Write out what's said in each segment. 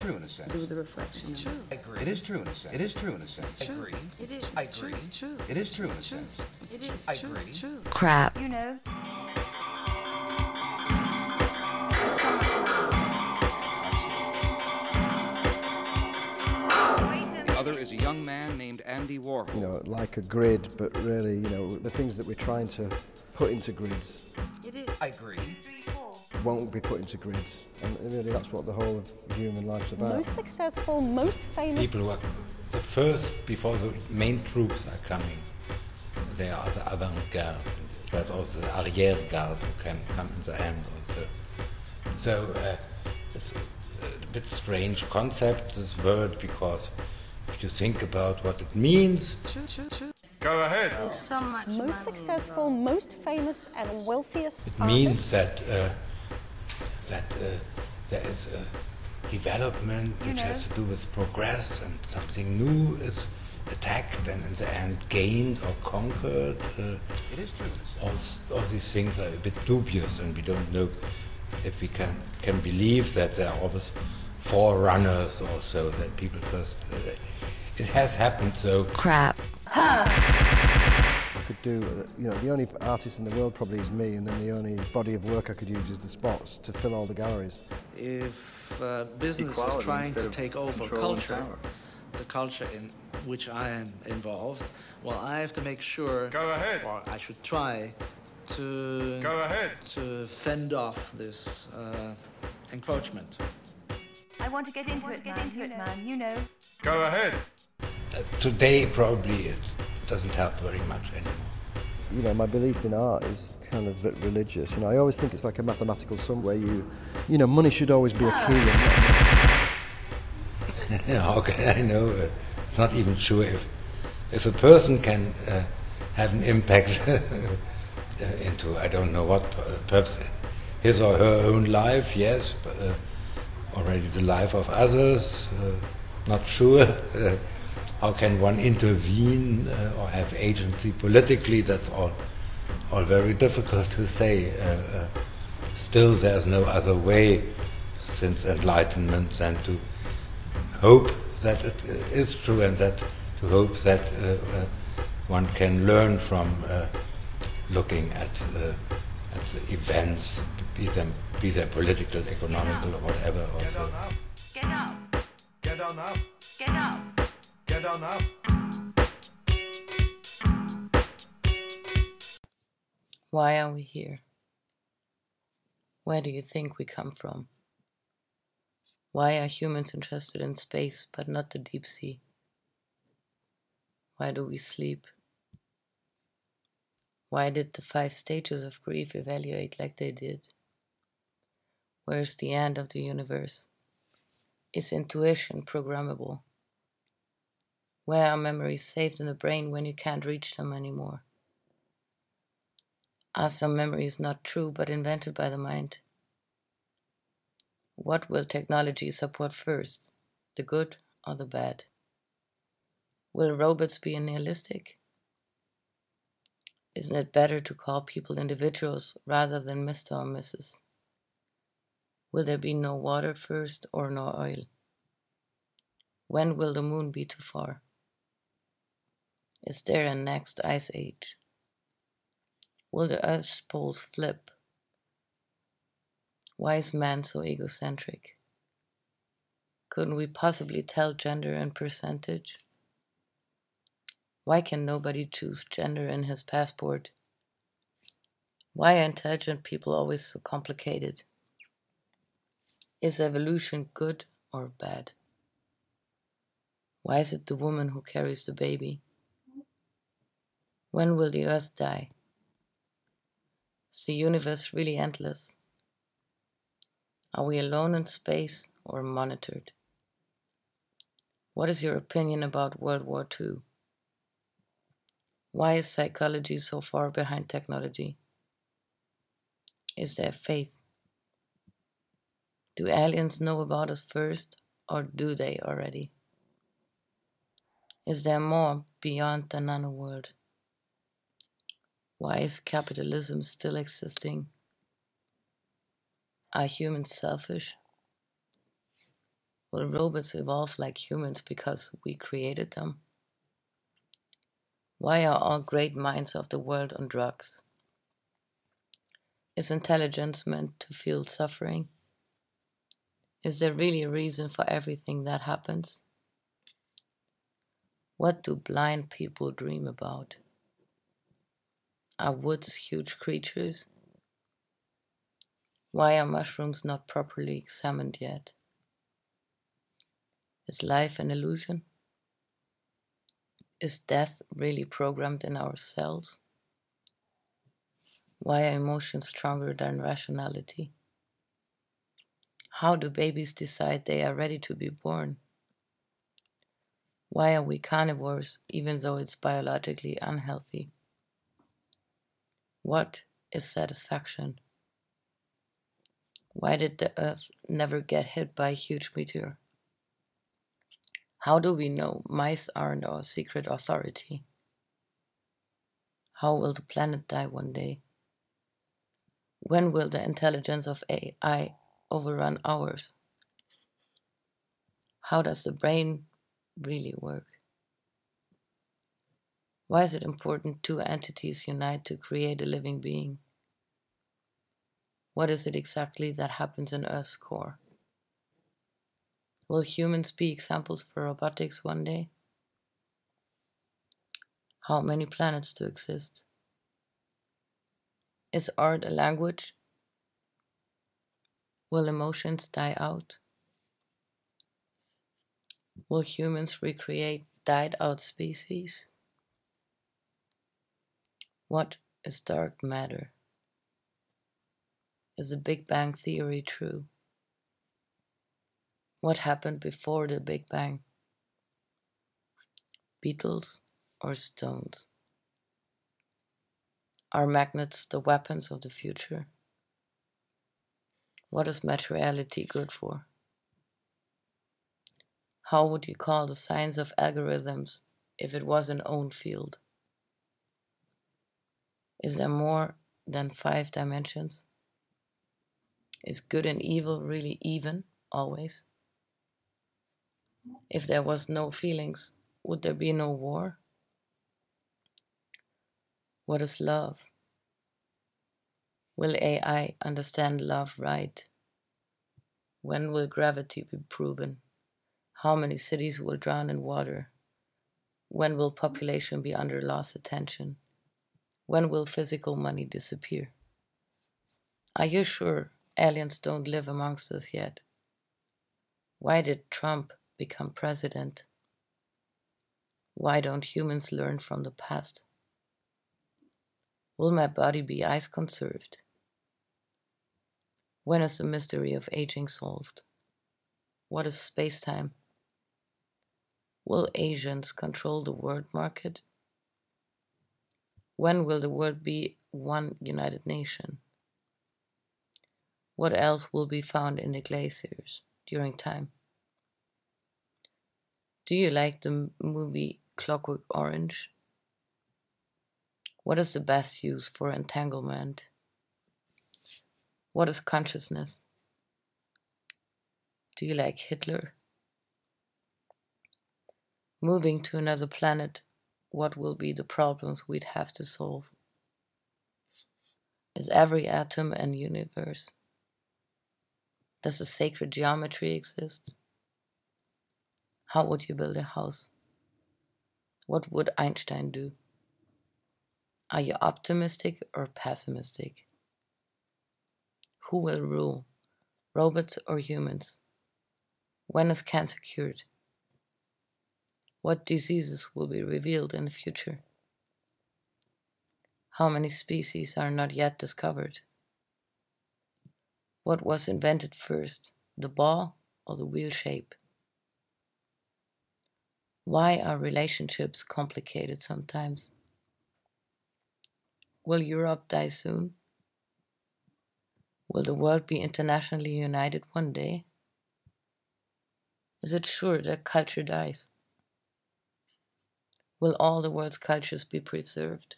True in a sense. Do with the reflection. It's true. I agree. It is true in a sense. It is true in a sense. It's true. I agree. It is. I It's true. agree. It's true. It is true in a It's true. sense. It is. I It's true. agree. It's true. Crap. You know. There's so much more. The other is a young man named Andy Warhol. You know, like a grid, but really, you know, the things that we're trying to put into grids It is. I agree. 2, 3, 4. won't be put into grids. And really that's what the whole of human life's about. Most successful, most famous People who are the first before the main troops are coming. They are the avant-garde. That's also the arrière-garde who can come in the end also. So it's a bit strange concept, this word, because if you think about what it means, True, true, true. Go ahead. There's so much most money successful, involved. most famous and wealthiest it means artists. that there is a development You which know. has to do with progress, and something new is attacked and in the end gained or conquered. It is true in a sense. All these things are a bit dubious, and we don't know if we can believe that there are always forerunners or so, that people first... it has happened, so... Crap. I could do, you know, the only artist in the world probably is me, and then the only body of work I could use is the spots to fill all the galleries. If business Equality is trying instead to of take over control and culture, power. the culture in which I am involved, well, I have to make sure, Go ahead. or I should try to Go ahead. to fend off this encroachment. I want to get into it, man. You know. Go ahead. Today probably it doesn't help very much anymore. You know, my belief in art is kind of a bit religious. You know, I always think it's like a mathematical sum where you know, money should always be a key. And How can I know? Not even sure if a person can have an impact into, I don't know what, perhaps his or her own life, yes, but already the life of others, not sure. How can one intervene or have agency politically? That's all very difficult to say. Still, there's no other way since Enlightenment than to hope that it is true, and that to hope that one can learn from looking at the events, be them political, economical, or whatever. Get on Also. up. Get up. Get on up. Get up. Get on up. Why are we here? Where do you think we come from? Why are humans interested in space but not the deep sea? Why do we sleep? Why did the 5 stages of grief evaluate like they did? Where's the end of the universe? Is intuition programmable? Where are memories saved in the brain when you can't reach them anymore? Are some memories not true but invented by the mind? What will technology support first, the good or the bad? Will robots be nihilistic? Isn't it better to call people individuals rather than Mr. or Mrs.? Will there be no water first or no oil? When will the moon be too far? Is there a next ice age? Will the Earth's poles flip? Why is man so egocentric? Couldn't we possibly tell gender in percentage? Why can nobody choose gender in his passport? Why are intelligent people always so complicated? Is evolution good or bad? Why is it the woman who carries the baby? When will the earth die? Is the universe really endless? Are we alone in space or monitored? What is your opinion about World War II? Why is psychology so far behind technology? Is there faith? Do aliens know about us first, or do they already? Is there more beyond the nanoworld? Why is capitalism still existing? Are humans selfish? Will robots evolve like humans because we created them? Why are all great minds of the world on drugs? Is intelligence meant to feel suffering? Is there really a reason for everything that happens? What do blind people dream about? Are woods huge creatures? Why are mushrooms not properly examined yet? Is life an illusion? Is death really programmed in our cells? Why are emotions stronger than rationality? How do babies decide they are ready to be born? Why are we carnivores even though it's biologically unhealthy? What is satisfaction? Why did the Earth never get hit by a huge meteor? How do we know mice aren't our secret authority? How will the planet die one day? When will the intelligence of AI overrun ours? How does the brain really work? Why is it important two entities unite to create a living being? What is it exactly that happens in Earth's core? Will humans be examples for robotics one day? How many planets do exist? Is art a language? Will emotions die out? Will humans recreate died out species? What is dark matter? Is the Big Bang Theory true? What happened before the Big Bang? Beetles or stones? Are magnets the weapons of the future? What is materiality good for? How would you call the science of algorithms if it was an own field? Is there more than 5 dimensions? Is good and evil really even, always? If there was no feelings, would there be no war? What is love? Will AI understand love right? When will gravity be proven? How many cities will drown in water? When will population be under loss attention? When will physical money disappear? Are you sure aliens don't live amongst us yet? Why did Trump become president? Why don't humans learn from the past? Will my body be ice conserved? When is the mystery of aging solved? What is space-time? Will Asians control the world market? When will the world be one united nation? What else will be found in the glaciers during time? Do you like the movie Clockwork Orange? What is the best use for entanglement? What is consciousness? Do you like Hitler? Moving to another planet, what will be the problems we'd have to solve? Is every atom an universe? Does a sacred geometry exist? How would you build a house? What would Einstein do? Are you optimistic or pessimistic? Who will rule, robots or humans? When is cancer cured? What diseases will be revealed in the future? How many species are not yet discovered? What was invented first, the ball or the wheel shape? Why are relationships complicated sometimes? Will Europe die soon? Will the world be internationally united one day? Is it sure that culture dies? Will all the world's cultures be preserved?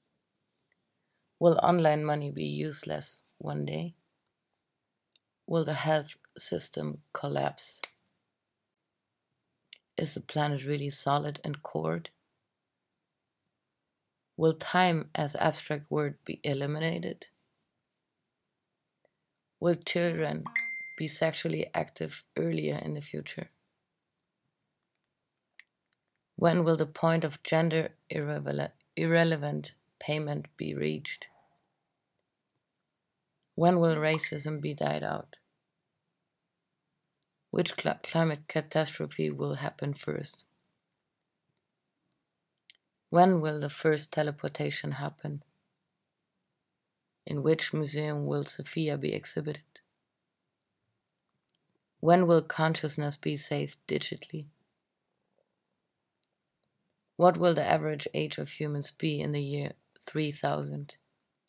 Will online money be useless one day? Will the health system collapse? Is the planet really solid and cored? Will time as abstract word be eliminated? Will children be sexually active earlier in the future? When will the point of gender irrelevant payment be reached? When will racism be died out? Which climate catastrophe will happen first? When will the first teleportation happen? In which museum will Sophia be exhibited? When will consciousness be saved digitally? What will the average age of humans be in the year 3000?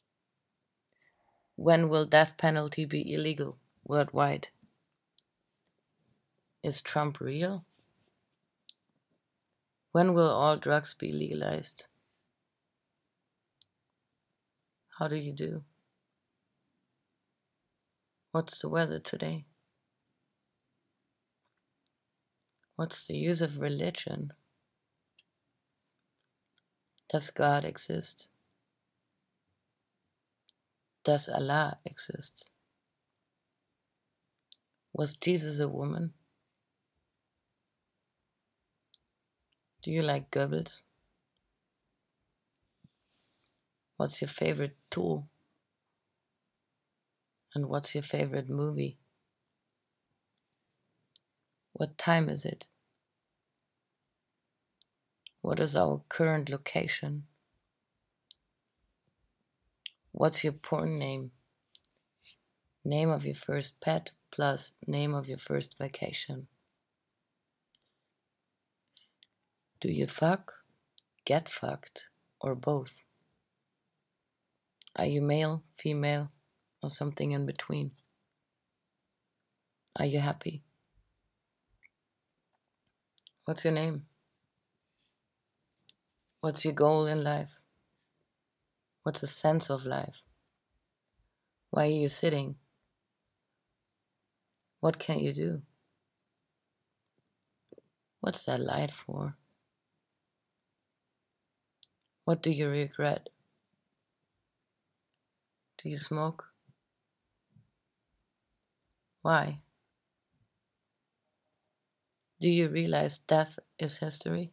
When will death penalty be illegal worldwide? Is Trump real? When will all drugs be legalized? How do you do? What's the weather today? What's the use of religion? Does God exist? Does Allah exist? Was Jesus a woman? Do you like Goebbels? What's your favorite tool? And what's your favorite movie? What time is it? What is our current location? What's your porn name? Name of your first pet plus name of your first vacation. Do you fuck, get fucked, or both? Are you male, female, or something in between? Are you happy? What's your name? What's your goal in life? What's the sense of life? Why are you sitting? What can you do? What's that light for? What do you regret? Do you smoke? Why? Do you realize death is history?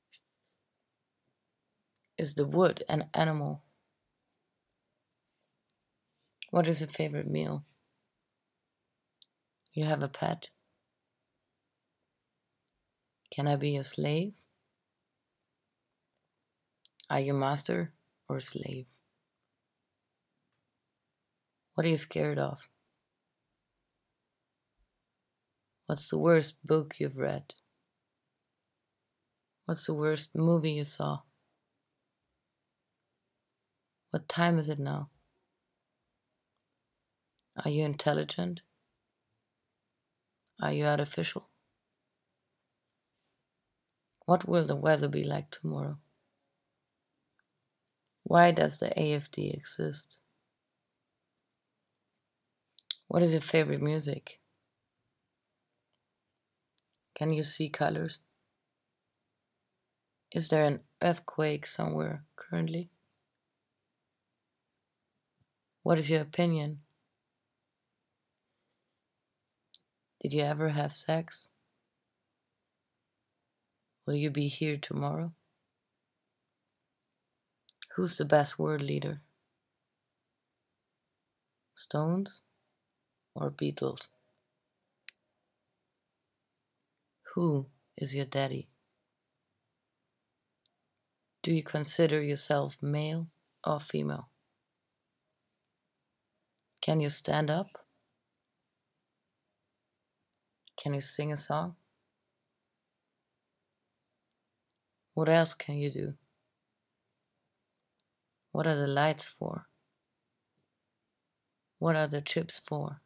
Is the wood an animal? What is your favorite meal? You have a pet? Can I be your slave? Are you master or slave? What are you scared of? What's the worst book you've read? What's the worst movie you saw? What time is it now? Are you intelligent? Are you artificial? What will the weather be like tomorrow? Why does the AFD exist? What is your favorite music? Can you see colors? Is there an earthquake somewhere currently? What is your opinion? Did you ever have sex? Will you be here tomorrow? Who's the best world leader? Stones or Beatles? Who is your daddy? Do you consider yourself male or female? Can you stand up? Can you sing a song? What else can you do? What are the lights for? What are the chips for?